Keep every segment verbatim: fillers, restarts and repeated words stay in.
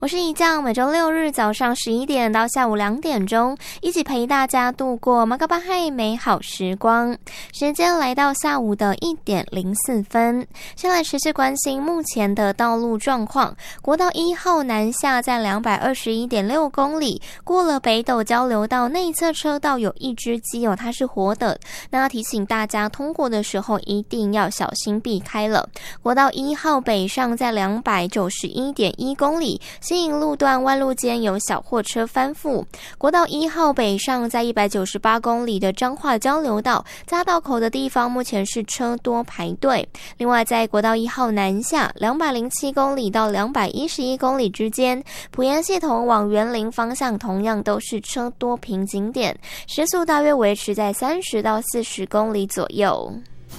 我是一酱，每周六日早上十一点到下午两点钟，一起陪大家度过马嘎巴嗨美好时光。时间来到下午的一点零四分，先来持续关心目前的道路状况。国道一号南下在两百二十一点六公里，过了北斗交流道内侧车道有一只鸡哦，它是活的，那要提醒大家通过的时候一定要小心避开了。国道一号北上在两百九十一点一公里，新营路段弯路间有小货车翻覆。国道一号北上在一百九十八公里的彰化交流道匝道口的地方，目前是车多排队。另外在国道一号南下两百零七公里到两百一十一公里之间，埔盐系统往园林方向同样都是车多瓶颈点，时速大约维持在三十到四十公里左右。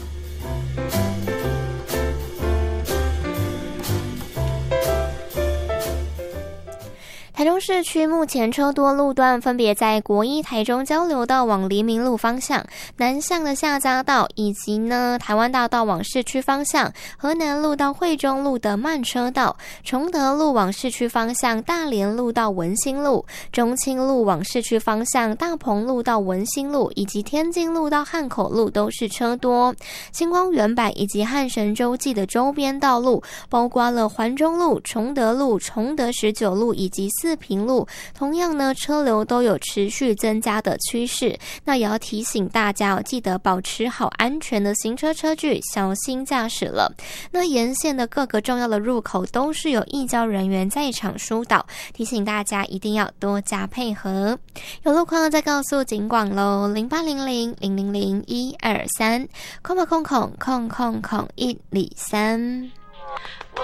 台中市区目前车多路段分别在国一台中交流道往黎明路方向、南向的下匝道，以及呢台湾大道往市区方向、河南路到惠中路的慢车道、崇德路往市区方向、大连路到文心路、中清路往市区方向、大鹏路到文心路，以及天津路到汉口路都是车多。星光原版以及汉神洲际的周边道路，包括了环中路、崇德路、崇德十九路以及四平路，同样呢车流都有持续增加的趋势。那也要提醒大家哦，记得保持好安全的行车车距，小心驾驶了。那沿线的各个重要的入口都是有义交人员在场疏导，提醒大家一定要多加配合。有路况再告诉警广咯，零八零零零零零一二三空空空空空空一里三。